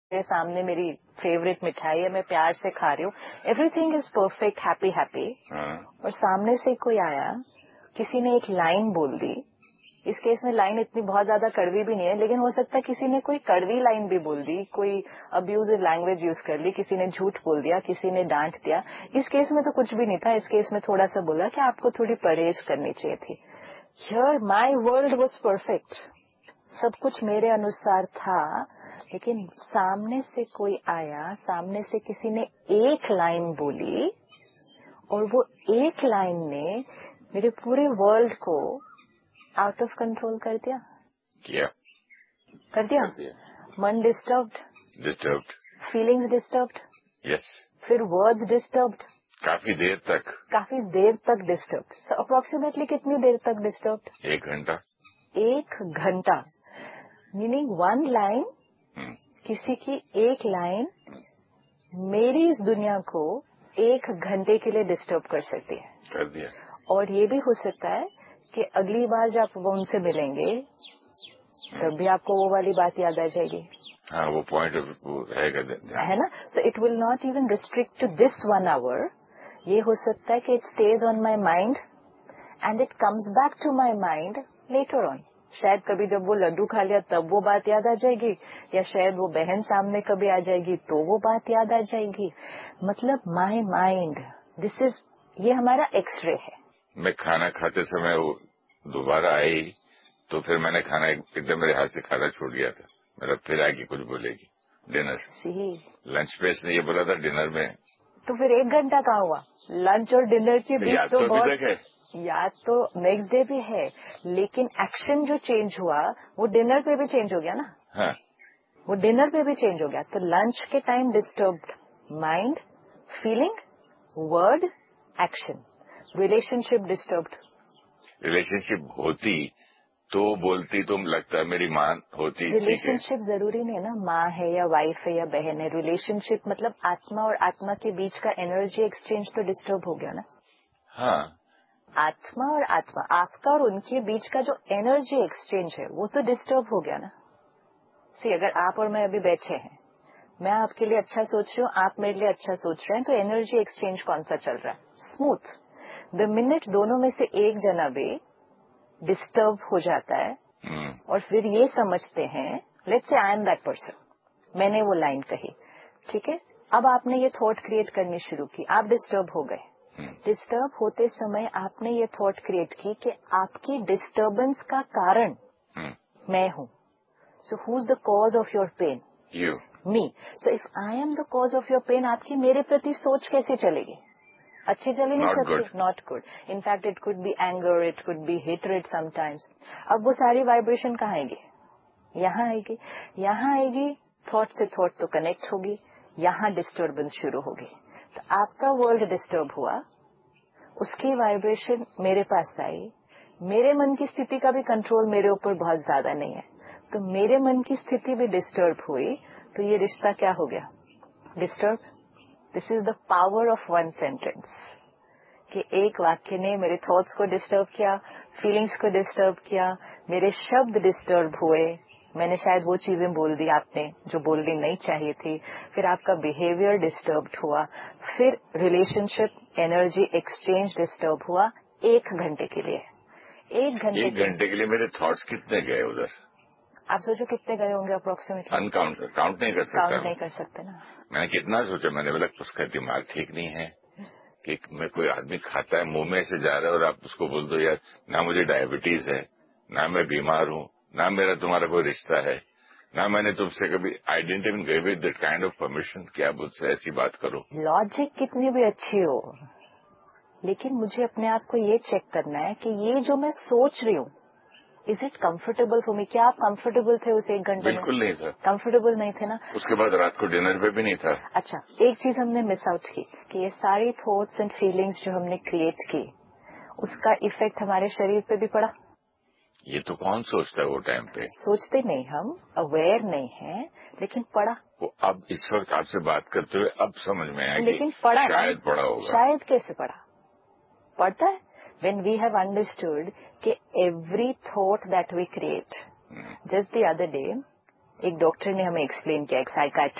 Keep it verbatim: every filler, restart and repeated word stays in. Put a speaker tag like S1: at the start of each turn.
S1: मेरे सामने मेरी फेवरेट मिठाई है, मैं प्यार से खा रही हूँ, everything is perfect, happy happy, और सामने से कोई आया, किसी ने एक लाइन बोल दी, इस केस में लाइन इतनी बहुत ज्यादा कड़वी भी नहीं है, लेकिन हो सकता है किसी ने कोई कड़वी लाइन भी बोल दी, कोई अब्यूजिव लैंग्वेज यूज कर ली, किसी ने झूठ बोल दिया, किसी ने डांट दिया। इस केस में तो कुछ भी नहीं था, इस केस में थोड़ा सा बोला कि आपको थोड़ी परहेज करनी चाहिए थी। Here my world was perfect, सब कुछ मेरे अनुसार था, लेकिन सामने से कोई आया, सामने से किसी ने एक लाइन बोली, और वो एक लाइन ने मेरे पूरे वर्ल्ड को आउट ऑफ कंट्रोल कर दिया।
S2: किया
S1: कर दिया,
S2: कर दिया।
S1: मन disturbed,
S2: disturbed,
S1: feelings disturbed,
S2: yes,
S1: फिर वर्ड्स डिस्टर्ब्ड,
S2: काफी देर तक,
S1: काफी देर तक डिस्टर्ब्ड। सो अप्रोक्सीमेटली कितनी देर तक डिस्टर्ब्ड?
S2: एक घंटा।
S1: एक घंटा, मीनिंग वन लाइन, किसी की एक लाइन मेरी इस दुनिया को एक घंटे के लिए डिस्टर्ब कर सकती है।
S2: कर दिया। और
S1: ये भी हो सकता है कि अगली बार जब आप उनसे मिलेंगे तब भी आपको वो वाली बात याद आ जाएगी।
S2: हाँ, वो पॉइंट रहेगा,
S1: है ना। So it will not even restrict to this one hour, ये हो सकता है कि it stage on my mind and it comes back to my mind later on. शायद कभी जब वो लड्डू खा लिया तब वो बात याद आ जाएगी, या शायद वो बहन सामने कभी आ जाएगी तो वो बात याद आ जाएगी। मतलब माई माइंड, दिस इज, ये हमारा एक्सरे है।
S2: मैं खाना खाते समय वो दोबारा आई तो फिर मैंने खाना एकदम मेरे हाथ से खाना छोड़ दिया था, मतलब फिर आगे कुछ बोलेगी। डिनर
S1: सी
S2: लंच पे इसने ये बोला था डिनर में,
S1: तो फिर एक घंटा कहाँ हुआ? लंच और डिनर के बीच
S2: याद
S1: तो,
S2: तो
S1: बहुत
S2: अभी तक है,
S1: याद तो नेक्स्ट डे भी है, लेकिन एक्शन जो चेंज हुआ वो डिनर पे भी चेंज हो गया ना।
S2: हाँ,
S1: वो डिनर पे भी चेंज हो गया। तो लंच के time disturbed mind, feeling, word, action, relationship disturbed.
S2: Relationship होती तो बोलती तो लगता है मेरी माँ होती, ठीक है।
S1: रिलेशनशिप जरूरी नहीं है ना, माँ है या वाइफ है या बहन है। रिलेशनशिप मतलब आत्मा और आत्मा के बीच का एनर्जी एक्सचेंज तो डिस्टर्ब हो गया ना।
S2: हाँ,
S1: आत्मा और आत्मा, आपका और उनके बीच का जो एनर्जी एक्सचेंज है वो तो डिस्टर्ब हो गया ना। सी, अगर आप और मैं अभी बैठे हैं, मैं आपके लिए अच्छा सोच रही हूँ, आप मेरे लिए अच्छा सोच रहे हैं, तो एनर्जी एक्सचेंज कौन सा चल रहा है? स्मूथ। द मिनट दोनों में से एक जना भी डिस्टर्ब हो जाता है और फिर ये समझते हैं, let's say I am that person, मैंने वो लाइन कही, ठीक है, अब आपने ये थॉट क्रिएट करनी शुरू की, आप डिस्टर्ब हो गए। डिस्टर्ब होते समय आपने ये थॉट क्रिएट की कि आपकी डिस्टर्बेंस का कारण मैं हूं। So who is the cause of your pen?
S2: You,
S1: me. So if I am the cause of your pen, आपकी मेरे प्रति सोच कैसे चलेगी? अच्छी चल ही नहीं सकती, not good. In fact it could be anger, it could be hatred sometimes. अब वो सारी वाइब्रेशन कहाँ आएगी? यहाँ आएगी। यहाँ आएगी, थॉट से थॉट तो कनेक्ट होगी, यहाँ डिस्टर्बेंस शुरू होगी। तो आपका वर्ल्ड डिस्टर्ब हुआ, उसकी वाइब्रेशन मेरे पास आई, मेरे मन की स्थिति का भी कंट्रोल मेरे ऊपर बहुत ज्यादा नहीं है, तो मेरे मन की स्थिति भी डिस्टर्ब हुई, तो ये रिश्ता क्या हो गया? Disturb. This is the power of one sentence, कि एक वाक्य ने मेरे थॉट्स को डिस्टर्ब किया, फीलिंग्स को डिस्टर्ब किया, मेरे शब्द डिस्टर्ब हुए, मैंने शायद वो चीजें बोल दी आपने जो बोलनी नहीं चाहिए थी, फिर आपका बिहेवियर डिस्टर्ब हुआ, फिर रिलेशनशिप एनर्जी एक्सचेंज डिस्टर्ब हुआ एक घंटे के लिए। एक घंटे
S2: एक घंटे के लिए मेरे थॉट्स कितने गए उधर?
S1: आप सोचो कितने गए होंगे अप्रोक्सीमेटली?
S2: अनकाउंट, काउंट नहीं कर सकता।
S1: काउंट नहीं कर सकते ना।
S2: मैंने कितना सोचा, मैंने बोला उसका दिमाग ठीक नहीं है कि मैं, कोई आदमी खाता है मुंह में से जा रहा है और आप उसको बोल दो यार ना मुझे डायबिटीज है, ना मैं बीमार हूँ, ना मेरा तुम्हारा कोई रिश्ता है, ना मैंने तुमसे कभी, I didn't even give it that kind of permission कि आप मुझसे ऐसी बात करो।
S1: लॉजिक कितनी भी अच्छी हो, लेकिन मुझे अपने आप को ये चेक करना है कि ये जो मैं सोच रही हूँ, is it comfortable for me? क्या आप कंफर्टेबल थे उस एक घंटे में?
S2: बिल्कुल नहीं था।
S1: कंफर्टेबल नहीं थे ना।
S2: उसके बाद रात को डिनर पे भी नहीं था।
S1: अच्छा, एक चीज हमने मिस आउट की कि ये सारी थॉट्स एंड फीलिंग्स जो हमने क्रिएट की, उसका इफेक्ट हमारे शरीर पे भी पड़ा।
S2: ये तो कौन सोचता है वो टाइम पे?
S1: सोचते नहीं, हम अवेयर नहीं है, लेकिन पड़ा।
S2: वो अब इस वक्त आपसे बात करते हुए अब समझ में आया
S1: लेकिन
S2: कि
S1: पड़ा,
S2: शायद पड़ा होगा।
S1: शायद कैसे पड़ा? पड़ता है when we have understood कि every thought that we create, just the other day एक डॉक्टर ने हमें एक्सप्लेन किया, एक साइकाट्रिस्ट